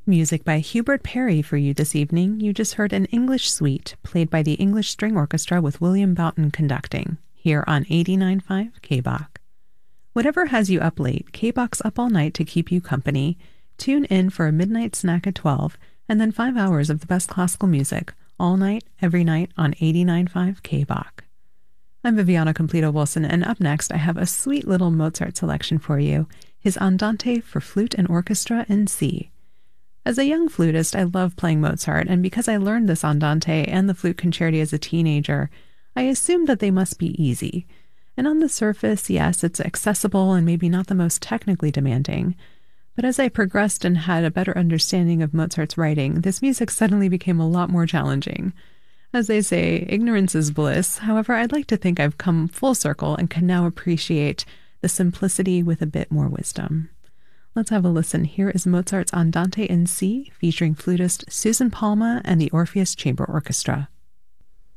Music by Hubert Parry for you this evening. You just heard an English suite played by the English String Orchestra with William Boughton conducting, here on 89.5 KBOK. Whatever has you up late, KBOK's up all night to keep you company. Tune in for a midnight snack at 12, and then 5 hours of the best classical music, all night, every night on 89.5 KBOK. I'm Viviana Completo-Wilson, and up next I have a sweet little Mozart selection for you, his Andante for flute and orchestra in C. As a young flutist, I love playing Mozart, and because I learned this Andante and the flute concerti as a teenager, I assumed that they must be easy. And on the surface, yes, it's accessible and maybe not the most technically demanding. But as I progressed and had a better understanding of Mozart's writing, this music suddenly became a lot more challenging. As they say, ignorance is bliss. However, I'd like to think I've come full circle and can now appreciate the simplicity with a bit more wisdom. Let's have a listen. Here is Mozart's Andante in C, featuring flutist Susan Palma and the Orpheus Chamber Orchestra.